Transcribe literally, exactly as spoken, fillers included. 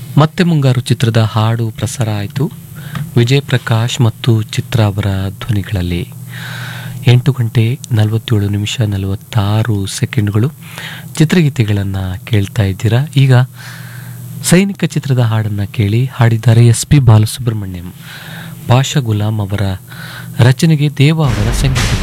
ಮತ್ತೆ ಮುಂಗಾರು ಚಿತ್ರದ ಹಾಡು ಪ್ರಸಾರ ಆಯಿತು. ವಿಜಯ್ ಪ್ರಕಾಶ್ ಮತ್ತು ಚಿತ್ರ ಅವರ ಧ್ವನಿಗಳಲ್ಲಿ. ಎಂಟು ಗಂಟೆ ನಲವತ್ತೇಳು ನಿಮಿಷ ನಲವತ್ತಾರು ಸೆಕೆಂಡ್ಗಳು ಚಿತ್ರಗೀತೆಗಳನ್ನು ಕೇಳ್ತಾ ಇದ್ದೀರಾ. ಈಗ ಸೈನಿಕ ಚಿತ್ರದ ಹಾಡನ್ನು ಕೇಳಿ. ಹಾಡಿದ್ದಾರೆ ಎಸ್ ಪಿ ಬಾಲಸುಬ್ರಹ್ಮಣ್ಯಂ. ಪಾಷಾ ಗುಲಾಂ ಅವರ ರಚನೆಗೆ ದೇವ ಅವರ ಸಂಗೀತ.